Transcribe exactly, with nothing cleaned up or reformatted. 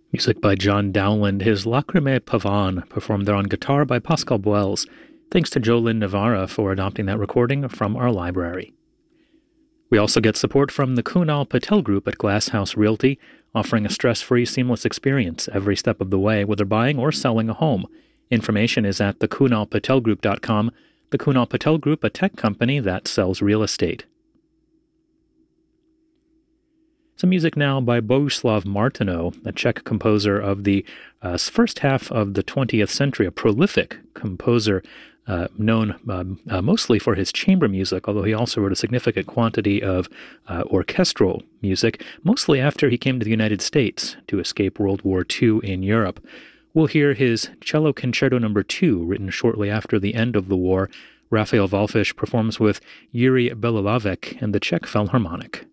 Music by John Dowland, his Lacrimae Pavane, performed there on guitar by Pascal Boels. Thanks to Jolyn Navarra for adopting that recording from our library. We also get support from the Kunal Patel Group at Glass House Realty, offering a stress-free, seamless experience every step of the way, whether buying or selling a home. Information is at the kunal patel group dot com. The Kunal Patel Group, a tech company that sells real estate. Some music now by Bohuslav Martino, a Czech composer of the uh, first half of the twentieth century, a prolific composer uh, known um, uh, mostly for his chamber music, although he also wrote a significant quantity of uh, orchestral music, mostly after he came to the United States to escape World War Two in Europe. We'll hear his Cello Concerto Number two, written shortly after the end of the war. Raphael Wallfisch performs with Yuri Belilavek and the Czech Philharmonic.